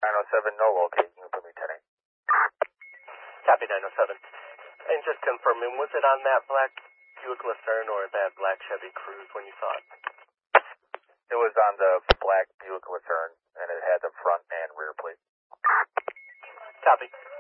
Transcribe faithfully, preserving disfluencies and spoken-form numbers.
nine oh seven, no locate. You can put me ten eight. Copy nine oh seven. And just confirming, was it on that black Buick Lucerne or that black Chevy Cruze when you saw it? It was on the black Buick Lucerne, and it had the front and rear plate. Copy.